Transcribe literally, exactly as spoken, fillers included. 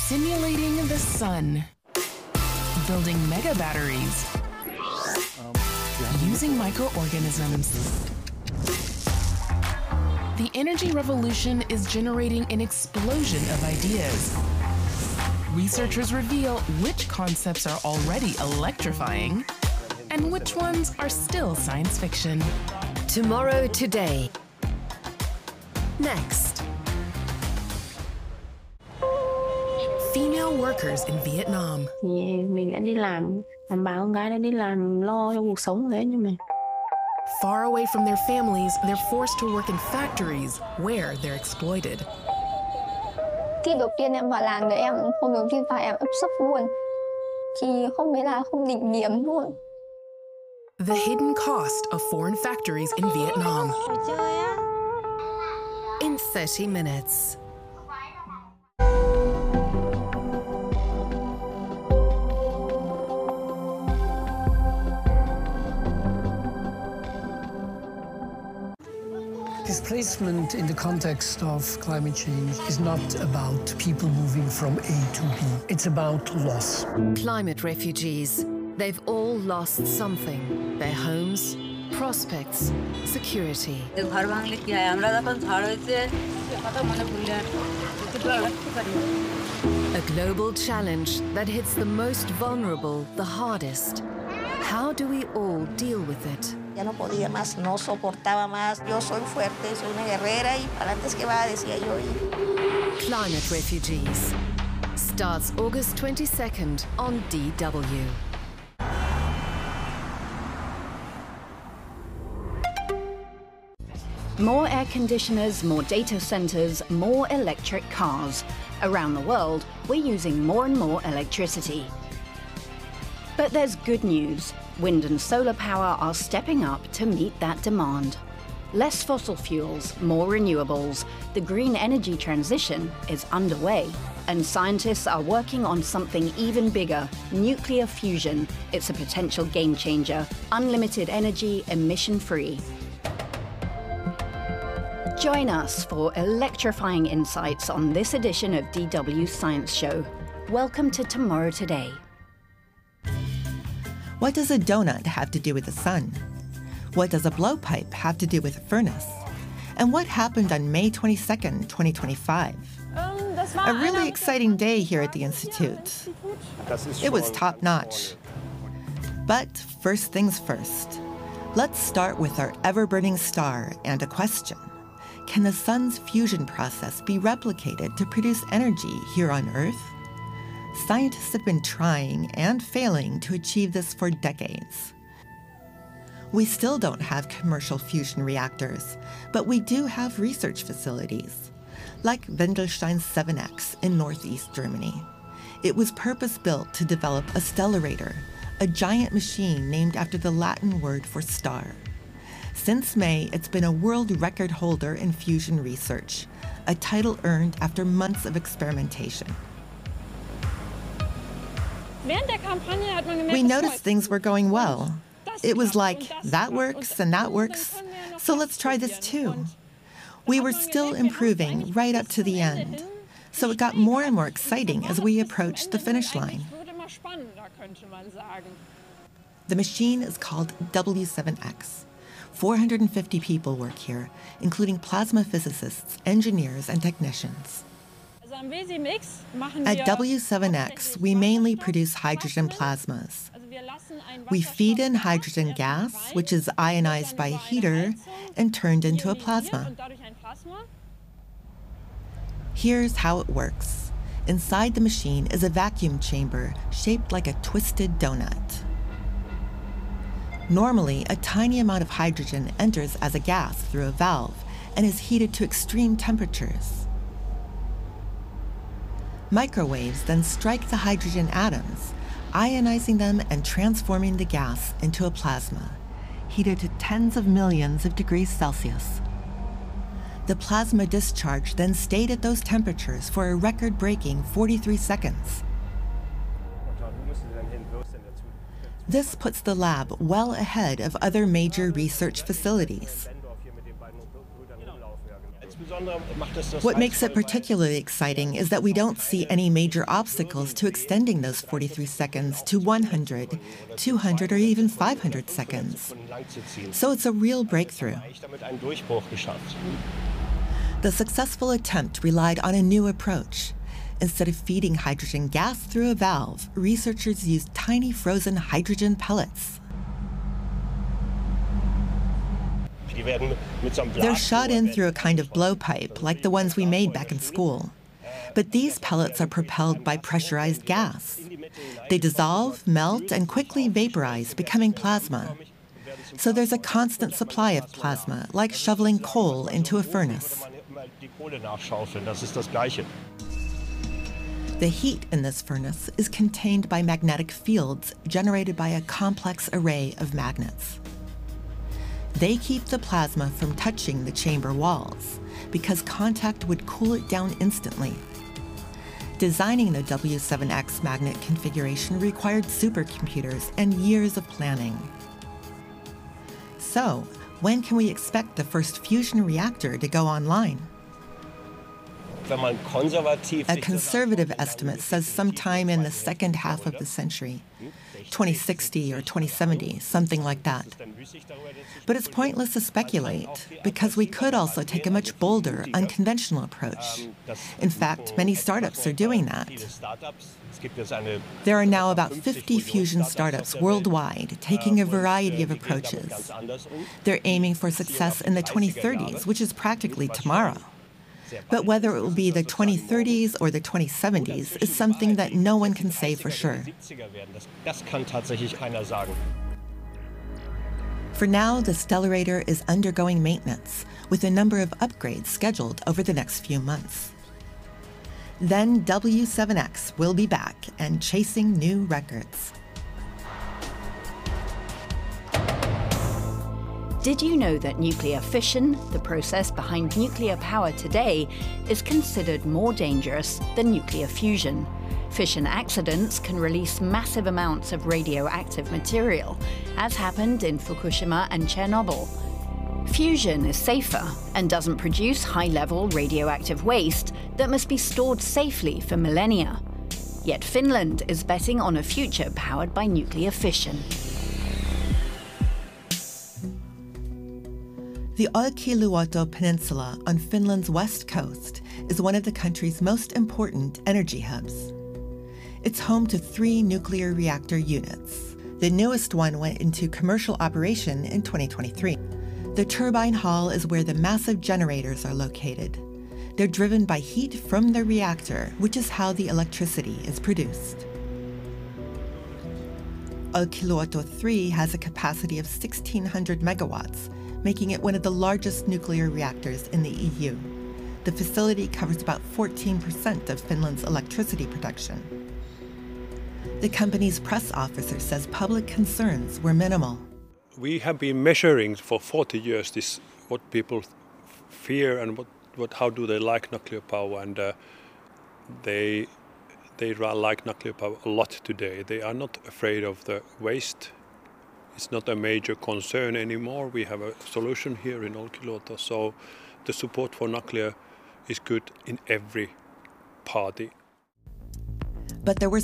Simulating the sun. Building mega batteries. Using microorganisms. The energy revolution is generating an explosion of ideas. Researchers reveal which concepts are already electrifying and which ones are still science fiction. Tomorrow Today. Next. Female workers in Vietnam. Thì mình đã đi làm, làm bà con gái đã đi làm lo cho cuộc sống thế nhưng mà Far away from their families, they're forced to work in factories where they're exploited. Khi đầu tiên em vào làng thì em hôm đầu tiên vào em ấp sấp luôn. Thì không biết là không định điểm luôn. The hidden cost of foreign factories in Vietnam. In thirty minutes. Displacement in the context of climate change is not about people moving from A to B. It's about loss. Climate refugees. They've all lost something. Their homes, prospects, security. A global challenge that hits the most vulnerable the hardest. How do we all deal with it? Ya no podía más, no soportaba más. Yo soy fuerte, soy una guerrera y para antes que va, decía yo. Climate Refugees starts August twenty-second on D W. More air conditioners, more data centers, more electric cars. Around the world, we're using more and more electricity. But there's good news. Wind and solar power are stepping up to meet that demand. Less fossil fuels, more renewables. The green energy transition is underway. And scientists are working on something even bigger, nuclear fusion. It's a potential game changer. Unlimited energy, emission-free. Join us for electrifying insights on this edition of D W's Science Show. Welcome to Tomorrow Today. What does a donut have to do with the sun? What does a blowpipe have to do with a furnace? And what happened on May twenty-second, twenty twenty-five? A really exciting day here at the Institute. It was top-notch. But first things first. Let's start with our ever-burning star and a question. Can the sun's fusion process be replicated to produce energy here on Earth? Scientists have been trying and failing to achieve this for decades. We still don't have commercial fusion reactors, but we do have research facilities, like Wendelstein seven X in northeast Germany. It was purpose-built to develop a stellarator, a giant machine named after the Latin word for star. Since May, it's been a world record holder in fusion research, a title earned after months of experimentation. We noticed things were going well. It was like, that works and that works, so let's try this too. We were still improving right up to the end, so it got more and more exciting as we approached the finish line. The machine is called W seven X. four hundred fifty people work here, including plasma physicists, engineers, and technicians. At W seven X, we mainly produce hydrogen plasmas. We feed in hydrogen gas, which is ionized by a heater and turned into a plasma. Here's how it works. Inside the machine is a vacuum chamber shaped like a twisted donut. Normally, a tiny amount of hydrogen enters as a gas through a valve and is heated to extreme temperatures. Microwaves then strike the hydrogen atoms, ionizing them and transforming the gas into a plasma, heated to tens of millions of degrees Celsius. The plasma discharge then stayed at those temperatures for a record-breaking forty-three seconds. This puts the lab well ahead of other major research facilities. What makes it particularly exciting is that we don't see any major obstacles to extending those forty-three seconds to one hundred, two hundred, or even five hundred seconds. So it's a real breakthrough. The successful attempt relied on a new approach. Instead of feeding hydrogen gas through a valve, researchers used tiny frozen hydrogen pellets. They're shot in through a kind of blowpipe, like the ones we made back in school. But these pellets are propelled by pressurized gas. They dissolve, melt, and quickly vaporize, becoming plasma. So there's a constant supply of plasma, like shoveling coal into a furnace. The heat in this furnace is contained by magnetic fields generated by a complex array of magnets. They keep the plasma from touching the chamber walls because contact would cool it down instantly. Designing the W seven X magnet configuration required supercomputers and years of planning. So, when can we expect the first fusion reactor to go online? A conservative estimate says sometime in the second half of the century, twenty sixty or twenty seventy, something like that. But it's pointless to speculate, because we could also take a much bolder, unconventional approach. In fact, many startups are doing that. There are now about fifty fusion startups worldwide taking a variety of approaches. They're aiming for success in the twenty thirties, which is practically tomorrow. But whether it will be the twenty thirties or the twenty seventies is something that no one can say for sure. For now, the Stellarator is undergoing maintenance, with a number of upgrades scheduled over the next few months. Then W seven X will be back and chasing new records. Did you know that nuclear fission, the process behind nuclear power today, is considered more dangerous than nuclear fusion? Fission accidents can release massive amounts of radioactive material, as happened in Fukushima and Chernobyl. Fusion is safer and doesn't produce high-level radioactive waste that must be stored safely for millennia. Yet Finland is betting on a future powered by nuclear fission. The Olkiluoto Peninsula on Finland's west coast is one of the country's most important energy hubs. It's home to three nuclear reactor units. The newest one went into commercial operation in twenty twenty-three. The turbine hall is where the massive generators are located. They're driven by heat from the reactor, which is how the electricity is produced. Olkiluoto three has a capacity of sixteen hundred megawatts, making it one of the largest nuclear reactors in the E U. The facility covers about fourteen percent of Finland's electricity production. The company's press officer says public concerns were minimal. We have been measuring for forty years this, what people fear and what, what, how do they like nuclear power, and uh, they, they like nuclear power a lot today. They are not afraid of the waste. It's not a major concern anymore. We have a solution here in Olkiluoto, so the support for nuclear is good in every party. But there were